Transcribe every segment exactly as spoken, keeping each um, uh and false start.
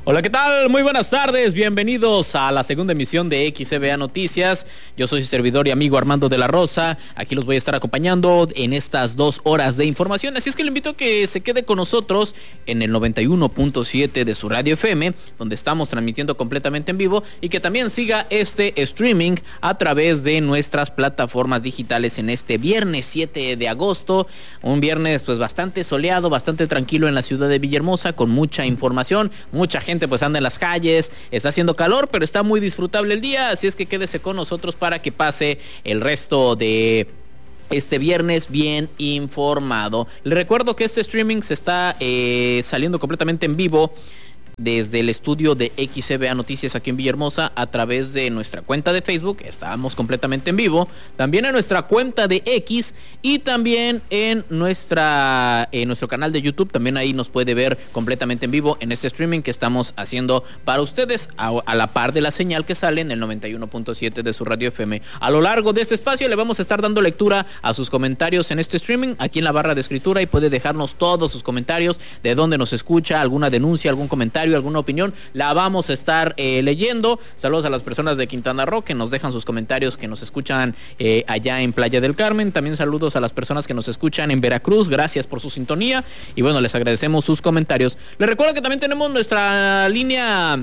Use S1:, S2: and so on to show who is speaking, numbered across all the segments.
S1: Hola, ¿qué tal? Muy buenas tardes, bienvenidos a la segunda emisión de X C B A Noticias. Yo soy su servidor y amigo Armando de la Rosa. Aquí los voy a estar acompañando en estas dos horas de información. Así es que le invito a que se quede con nosotros en el noventa y uno punto siete de su radio F M, donde estamos transmitiendo completamente en vivo, y que también siga este streaming a través de nuestras plataformas digitales en este viernes siete de agosto. Un viernes pues bastante soleado, bastante tranquilo en la ciudad de Villahermosa, con mucha información, mucha gente pues anda en las calles, está haciendo calor, pero está muy disfrutable el día, así es que quédese con nosotros para que pase el resto de este viernes bien informado. Le recuerdo que este streaming se está eh, saliendo completamente en vivo desde el estudio de X C B A Noticias aquí en Villahermosa, a través de nuestra cuenta de Facebook, estamos completamente en vivo, también en nuestra cuenta de X y también en nuestra en nuestro canal de YouTube. También ahí nos puede ver completamente en vivo en este streaming que estamos haciendo para ustedes, a, a la par de la señal que sale en el noventa y uno punto siete de su radio F M. A lo largo de este espacio le vamos a estar dando lectura a sus comentarios en este streaming, aquí en la barra de escritura, y puede dejarnos todos sus comentarios, de dónde nos escucha, alguna denuncia, algún comentario, alguna opinión, la vamos a estar eh, leyendo. Saludos a las personas de Quintana Roo que nos dejan sus comentarios, que nos escuchan eh, allá en Playa del Carmen. También saludos a las personas que nos escuchan en Veracruz, gracias por su sintonía, y bueno, les agradecemos sus comentarios. Les recuerdo que también tenemos nuestra línea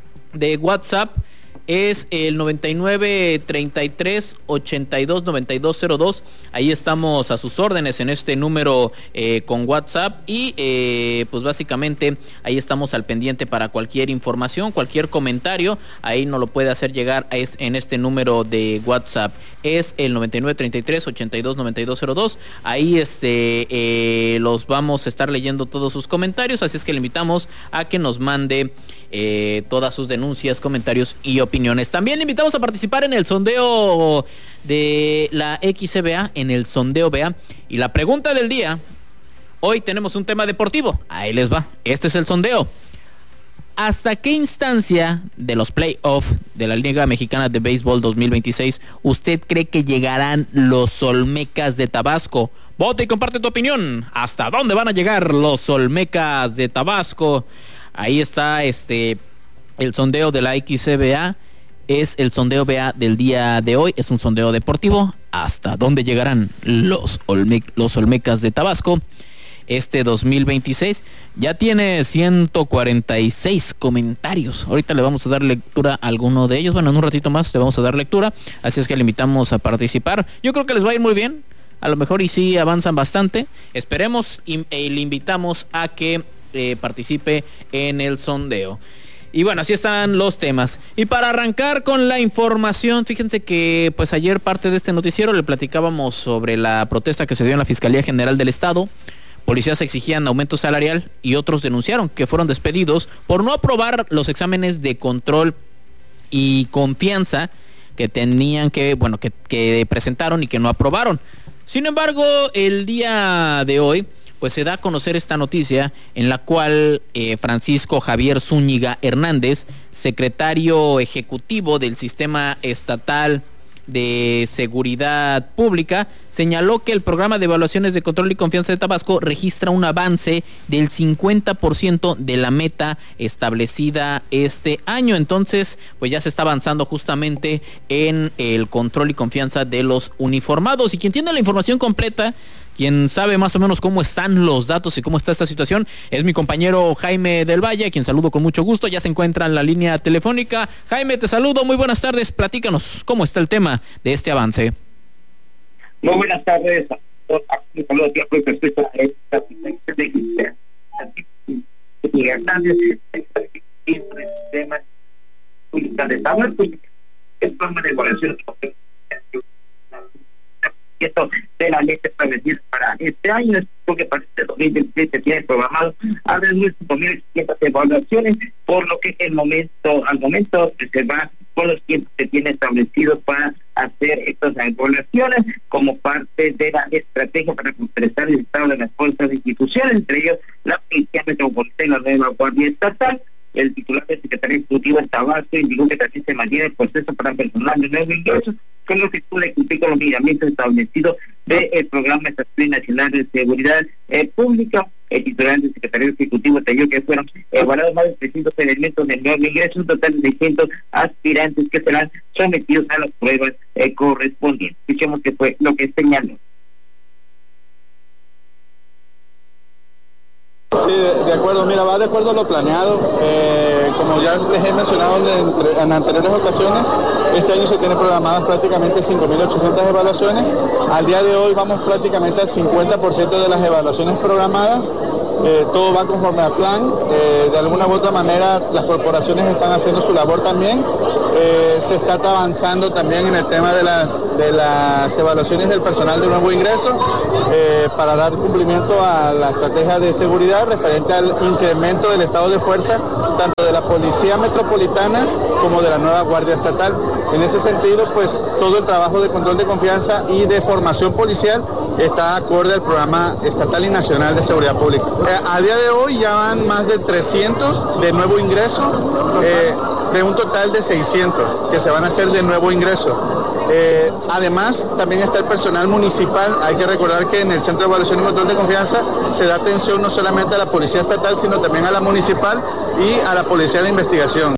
S1: de WhatsApp, es el noventa y nueve, treinta y tres, ochenta y dos, noventa y dos cero dos. Ahí estamos a sus órdenes en este número eh, con WhatsApp, y eh, pues básicamente ahí estamos al pendiente para cualquier información, cualquier comentario. Ahí nos lo puede hacer llegar a es, en este número de WhatsApp. Es el noventa y nueve, treinta y tres, ochenta y dos, noventa y dos cero dos. Ahí este eh, los vamos a estar leyendo todos sus comentarios, así es que le invitamos a que nos mande eh, todas sus denuncias, comentarios y opiniones. También le invitamos a participar en el sondeo de la X C B A, en el sondeo B A. Y la pregunta del día, hoy tenemos un tema deportivo, ahí les va, este es el sondeo. ¿Hasta qué instancia de los playoffs de la Liga Mexicana de Béisbol dos mil veintiséis usted cree que llegarán los Olmecas de Tabasco? Vota y comparte tu opinión. ¿Hasta dónde van a llegar los Olmecas de Tabasco? Ahí está este el sondeo de la X C B A. Es el sondeo B A del día de hoy, es un sondeo deportivo. ¿Hasta dónde llegarán los, Olme- los Olmecas de Tabasco este dos mil veintiséis? Ya tiene ciento cuarenta y seis comentarios. Ahorita le vamos a dar lectura a alguno de ellos. Bueno, en un ratito más le vamos a dar lectura, así es que le invitamos a participar. Yo creo que les va a ir muy bien, a lo mejor y sí avanzan bastante. Esperemos y, y le invitamos a que eh, participe en el sondeo. Y bueno, así están los temas. Y para arrancar con la información, fíjense que pues ayer parte de este noticiero le platicábamos sobre la protesta que se dio en la Fiscalía General del Estado. Policías exigían aumento salarial y otros denunciaron que fueron despedidos por no aprobar los exámenes de control y confianza que tenían que, bueno, que, que presentaron y que no aprobaron. Sin embargo, el día de hoy pues se da a conocer esta noticia en la cual eh, Francisco Javier Zúñiga Hernández, secretario ejecutivo del Sistema Estatal de Seguridad Pública, señaló que el programa de evaluaciones de control y confianza de Tabasco registra un avance del cincuenta por ciento de la meta establecida este año. Entonces, pues ya se está avanzando justamente en el control y confianza de los uniformados. Y quien tiene la información completa, quien sabe más o menos cómo están los datos y cómo está esta situación, es mi compañero Jaime del Valle, a quien saludo con mucho gusto. Ya se encuentra en la línea telefónica. Jaime, te saludo, muy buenas tardes. Platícanos cómo está el tema de este avance.
S2: Muy buenas tardes. Saludos de la ley establecida para este año, porque para este dos mil veintisiete tiene programado alrededor de cinco mil quinientas evaluaciones, por lo que el momento al momento se va con los tiempos que tiene establecidos para hacer estas evaluaciones como parte de la estrategia para completar el estado de las fuerzas de instituciones, entre ellos la Policía Metropolitana y la Nueva Guardia Estatal. el titular del Secretario Ejecutivo en Tabasco indicó que también se mantiene el proceso para personal de nuevo ingreso, con lo que puede cumplir con los lineamientos establecidos del Programa Estatal Nacional de Seguridad eh, Pública. El titular del Secretario Ejecutivo detalló que fueron evaluados más de trescientos elementos de nuevo ingreso, un total de seiscientos aspirantes que serán sometidos a las pruebas eh, correspondientes. Escuchemos que fue lo que señaló.
S3: Sí, de, de acuerdo, mira, va de acuerdo a lo planeado. Eh, como ya les he mencionado en, en anteriores ocasiones, este año se tiene programadas prácticamente cinco mil ochocientas evaluaciones. Al día de hoy vamos prácticamente al cincuenta por ciento de las evaluaciones programadas. Eh, todo va conforme al plan. Eh, de alguna u otra manera las corporaciones están haciendo su labor también. Eh, se está avanzando también en el tema de las, de las evaluaciones del personal de nuevo ingreso eh, para dar cumplimiento a la estrategia de seguridad referente al incremento del estado de fuerza tanto de la Policía Metropolitana como de la nueva Guardia Estatal. En ese sentido, pues todo el trabajo de control de confianza y de formación policial está acorde al Programa Estatal y Nacional de Seguridad Pública. Eh, a día de hoy ya van más de trescientos de nuevo ingreso, eh, de un total de seiscientos que se van a hacer de nuevo ingreso. Eh, además, también está el personal municipal. Hay que recordar que en el Centro de Evaluación y Control de Confianza se da atención no solamente a la Policía Estatal, sino también a la municipal y a la Policía de Investigación.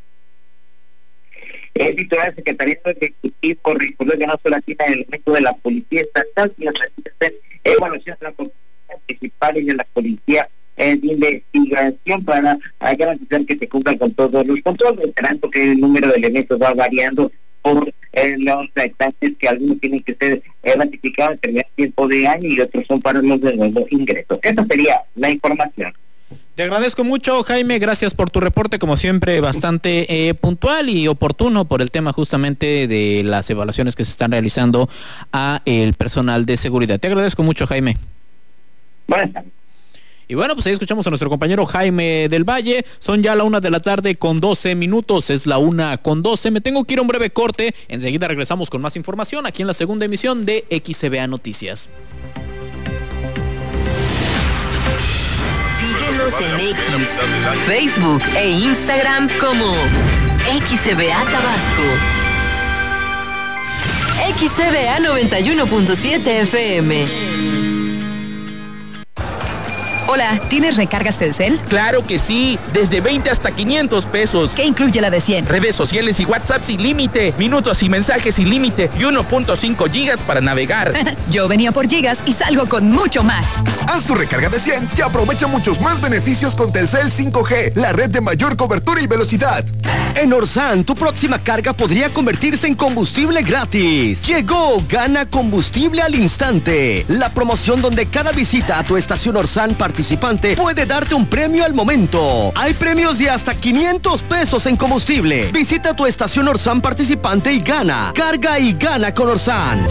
S2: El titular del Secretario Ejecutivo recordó que no solo tiene el elemento de la Policía Estatal, sino también está en evaluación de la Policía Municipal y de la Policía eh, de Investigación para garantizar que se cumplan con todos los controles, esperando que el número de elementos va variando por eh, los etapas, que algunos tienen que ser eh, ratificados en determinado tiempo de año y otros son para los de nuevo ingresos. Esa sería la información.
S1: Te agradezco mucho, Jaime, gracias por tu reporte, como siempre, bastante eh, puntual y oportuno por el tema justamente de las evaluaciones que se están realizando a el personal de seguridad. Te agradezco mucho, Jaime.
S2: Buenas tardes.
S1: Y bueno, pues ahí escuchamos a nuestro compañero Jaime del Valle. Son ya la una de la tarde con doce minutos, es la una con doce. Me tengo que ir a un breve corte, enseguida regresamos con más información aquí en la segunda emisión de X C B A Noticias.
S4: Síguenos en X, Facebook e Instagram como X C B A Tabasco. X C B A noventa y uno punto siete F M.
S5: Hola, ¿tienes recargas Telcel?
S6: Claro que sí, desde veinte hasta quinientos pesos.
S5: ¿Qué incluye la de cien?
S6: Redes sociales y WhatsApp sin límite, minutos y mensajes sin límite y uno punto cinco gigas para navegar.
S5: Yo venía por gigas y salgo con mucho más.
S7: Haz tu recarga de cien y aprovecha muchos más beneficios con Telcel cinco G, la red de mayor cobertura y velocidad.
S8: En Orsan, tu próxima carga podría convertirse en combustible gratis. Llegó Gana Combustible al Instante, la promoción donde cada visita a tu estación Orsan participante puede darte un premio al momento. Hay premios de hasta quinientos pesos en combustible. Visita tu estación Orsan participante y gana. Carga y gana con Orsan.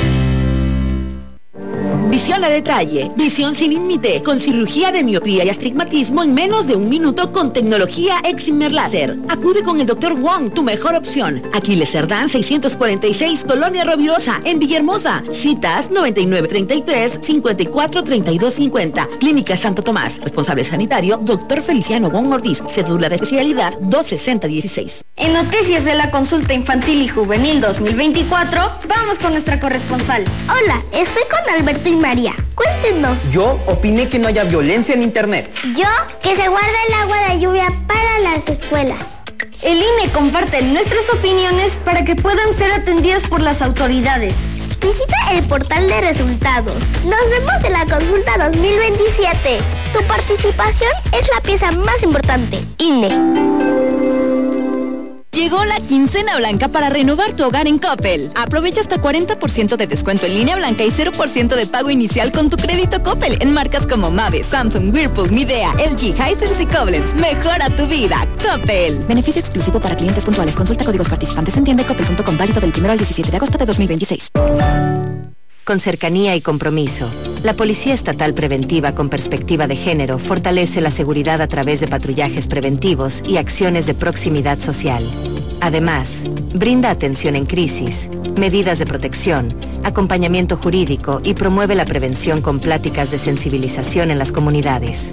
S9: Visión a detalle, visión sin límite, con cirugía de miopía y astigmatismo en menos de un minuto con tecnología Excimer Láser. Acude con el doctor Wong, tu mejor opción. Aquiles Cerdán seiscientos cuarenta y seis, Colonia Rovirosa, en Villahermosa. Citas noventa y nueve treinta y tres, cincuenta y cuatro treinta y dos cincuenta. Clínica Santo Tomás. Responsable sanitario, doctor Feliciano Wong Ortiz. Cédula de especialidad dos sesenta dieciséis.
S10: En Noticias de la Consulta Infantil y Juvenil dos mil veinticuatro, vamos con nuestra corresponsal.
S11: Hola, estoy con Alberto y María. Cuéntenos.
S12: Yo opiné que no haya violencia en internet.
S11: Yo, que se guarde el agua de lluvia para las escuelas.
S10: El I N E comparte nuestras opiniones para que puedan ser atendidas por las autoridades.
S11: Visita el portal de resultados. Nos vemos en la consulta dos mil veintisiete. Tu participación es la pieza más importante. I N E.
S13: Llegó la quincena blanca para renovar tu hogar en Coppel. Aprovecha hasta cuarenta por ciento de descuento en línea blanca y cero por ciento de pago inicial con tu crédito Coppel en marcas como Mave, Samsung, Whirlpool, Midea, L G, Hisense y Koblenz. Mejora tu vida, Coppel. Beneficio exclusivo para clientes puntuales. Consulta códigos participantes en tienda coppel punto com, válido del primero al diecisiete de agosto de dos mil veintiséis.
S4: Con cercanía y compromiso, la Policía Estatal Preventiva con Perspectiva de Género fortalece la seguridad a través de patrullajes preventivos y acciones de proximidad social. Además, brinda atención en crisis, medidas de protección, acompañamiento jurídico y promueve la prevención con pláticas de sensibilización en las comunidades.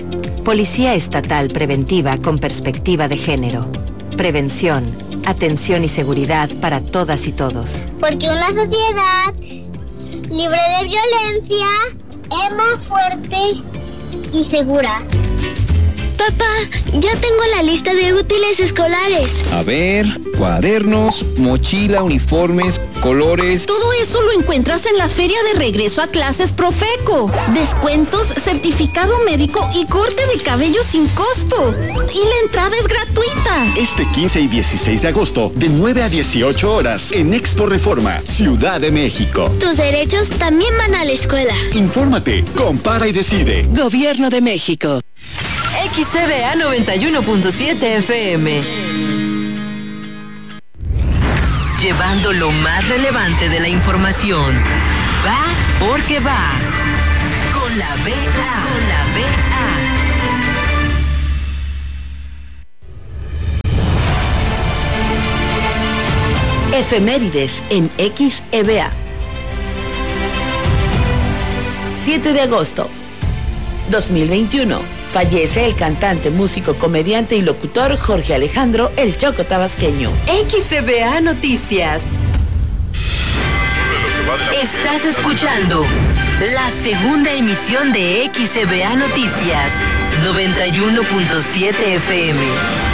S4: Policía Estatal Preventiva con perspectiva de género. Prevención, atención y seguridad para todas y todos.
S11: Porque una sociedad libre de violencia es más fuerte y segura.
S10: Papá, ya tengo la lista de útiles escolares.
S14: A ver, cuadernos, mochila, uniformes, colores.
S9: Todo eso lo encuentras en la feria de regreso a clases Profeco. Descuentos, certificado médico y corte de cabello sin costo. Y la entrada es gratuita.
S15: Este quince y dieciséis de agosto, de nueve a dieciocho horas, en Expo Reforma, Ciudad de México.
S10: Tus derechos también van a la escuela.
S15: Infórmate, compara y decide.
S16: Gobierno de México.
S17: X C B A noventa y uno punto siete F M. Llevando lo más relevante de la información. Va porque va. Con la B A. Con la B
S9: A. Efemérides en X E B A. siete de agosto dos mil veintiuno. Fallece el cantante, músico, comediante y locutor Jorge Alejandro El Choco Tabasqueño.
S17: X C B A Noticias. Estás escuchando la segunda emisión de X C B A Noticias noventa y uno punto siete F M.